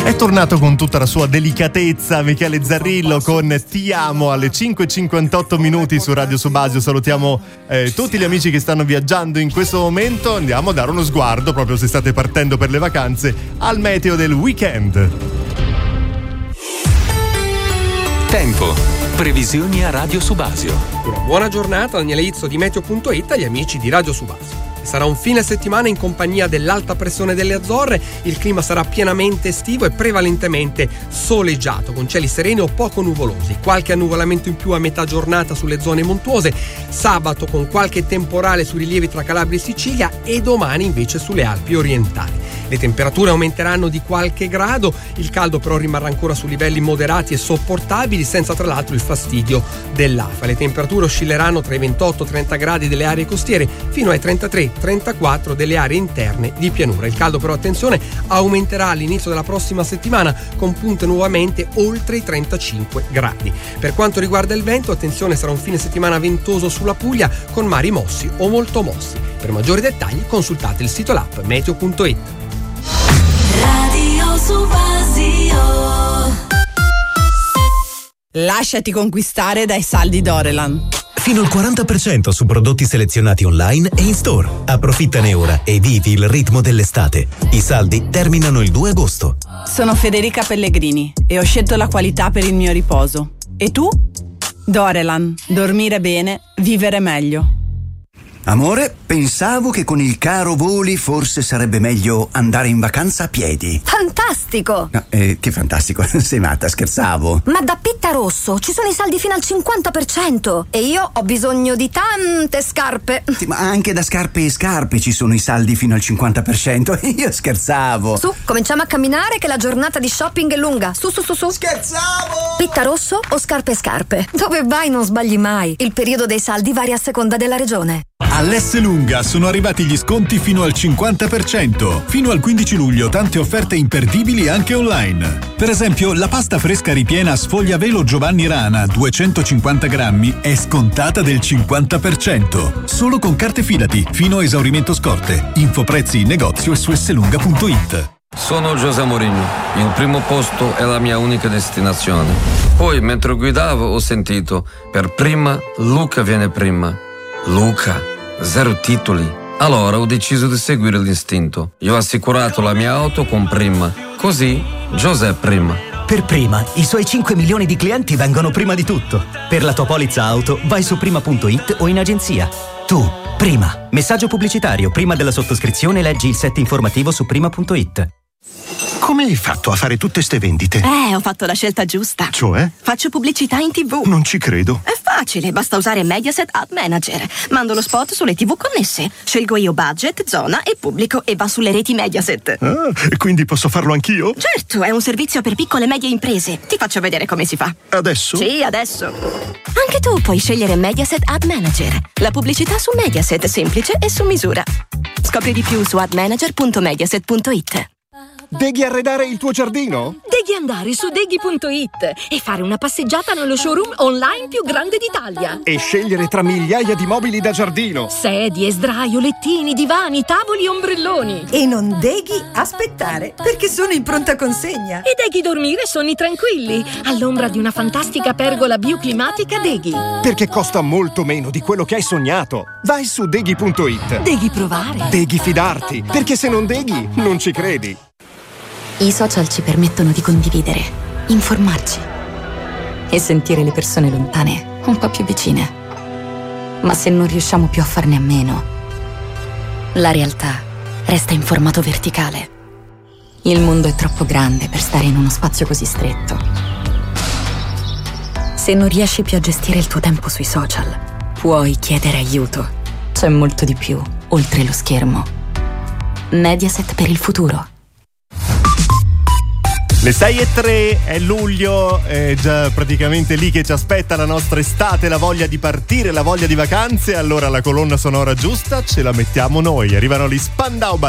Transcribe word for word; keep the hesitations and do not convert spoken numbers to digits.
È tornato con tutta la sua delicatezza Michele Zarrillo con Ti amo alle cinque e cinquantotto minuti su Radio Subasio. Salutiamo eh, tutti gli amici che stanno viaggiando in questo momento. Andiamo a dare uno sguardo, proprio se state partendo per le vacanze, al meteo del weekend. Tempo. Previsioni a Radio Subasio. Una buona giornata, Daniele Izzo di Meteo punto it, agli amici di Radio Subasio. Sarà un fine settimana in compagnia dell'alta pressione delle Azzorre, il clima sarà pienamente estivo e prevalentemente soleggiato, con cieli sereni o poco nuvolosi, qualche annuvolamento in più a metà giornata sulle zone montuose, sabato con qualche temporale sui rilievi tra Calabria e Sicilia e domani invece sulle Alpi orientali. Le temperature aumenteranno di qualche grado, il caldo però rimarrà ancora su livelli moderati e sopportabili, senza tra l'altro il fastidio dell'afa. Le temperature oscilleranno tra i ventotto trenta gradi delle aree costiere fino ai trentatré trentaquattro delle aree interne di pianura. Il caldo però, attenzione, aumenterà all'inizio della prossima settimana con punte nuovamente oltre i trentacinque gradi. Per quanto riguarda il vento, attenzione, sarà un fine settimana ventoso sulla Puglia con mari mossi o molto mossi. Per maggiori dettagli consultate il sito l'app Meteo punto it. Radio Subasio. Lasciati conquistare dai saldi Dorelan. Fino al quaranta per cento su prodotti selezionati online e in store. Approfittane ora e vivi il ritmo dell'estate. I saldi terminano il due agosto. Sono Federica Pellegrini e ho scelto la qualità per il mio riposo. E tu? Dorelan. Dormire bene, vivere meglio. Amore, pensavo che con il caro voli forse sarebbe meglio andare in vacanza a piedi. Fantastico! No, eh, che fantastico, sei matta, scherzavo. Ma da Pitta Rosso ci sono i saldi fino al cinquanta per cento e io ho bisogno di tante scarpe. Sì, ma anche da scarpe e scarpe ci sono i saldi fino al cinquanta per cento. Io scherzavo. Su, cominciamo a camminare che la giornata di shopping è lunga. Su, su, su, su. Scherzavo! Pitta Rosso o scarpe e scarpe? Dove vai non sbagli mai. Il periodo dei saldi varia a seconda della regione. All'Esselunga sono arrivati gli sconti fino al cinquanta per cento. Fino al quindici luglio tante offerte imperdibili anche online. Per esempio, la pasta fresca ripiena Sfogliavelo Giovanni Rana duecentocinquanta grammi è scontata del cinquanta per cento. Solo con carte Fidati, fino a esaurimento scorte. Info prezzi in negozio e su esselunga punto it. Sono José Mourinho. Il primo posto è la mia unica destinazione. Poi, mentre guidavo, ho sentito: per prima, Luca viene prima. Luca, zero titoli. Allora ho deciso di seguire l'istinto. Io ho assicurato la mia auto con Prima. Così, José prima. Per Prima, i suoi cinque milioni di clienti vengono prima di tutto. Per la tua polizza auto, vai su prima punto it o in agenzia. Tu, Prima. Messaggio pubblicitario. Prima della sottoscrizione leggi il set informativo su prima punto it. Come hai fatto a fare tutte ste vendite? Eh, ho fatto la scelta giusta. Cioè? Faccio pubblicità in tivù. Non ci credo. È facile, basta usare Mediaset Ad Manager. Mando lo spot sulle tivù connesse. Scelgo io budget, zona e pubblico e va sulle reti Mediaset. Ah, quindi posso farlo anch'io? Certo, è un servizio per piccole e medie imprese. Ti faccio vedere come si fa. Adesso? Sì, adesso. Anche tu puoi scegliere Mediaset Ad Manager. La pubblicità su Mediaset, semplice e su misura. Scopri di più su ad manager punto mediaset punto it. Devi arredare il tuo giardino? Devi andare su deghi punto it e fare una passeggiata nello showroom online più grande d'Italia. E scegliere tra migliaia di mobili da giardino. Sedie, sdraio, lettini, divani, tavoli e ombrelloni. E non devi aspettare, perché sono in pronta consegna. E devi dormire sonni tranquilli, all'ombra di una fantastica pergola bioclimatica Deghi. Perché costa molto meno di quello che hai sognato. Vai su deghi punto it. Devi provare. Devi fidarti, perché se non deghi, non ci credi. I social ci permettono di condividere, informarci e sentire le persone lontane un po' più vicine. Ma se non riusciamo più a farne a meno, la realtà resta in formato verticale. Il mondo è troppo grande per stare in uno spazio così stretto. Se non riesci più a gestire il tuo tempo sui social, puoi chiedere aiuto. C'è molto di più oltre lo schermo. Mediaset per il futuro. Le sei e tre, è luglio, è già praticamente lì che ci aspetta la nostra estate, la voglia di partire, la voglia di vacanze. Allora la colonna sonora giusta ce la mettiamo noi. Arrivano gli Spandau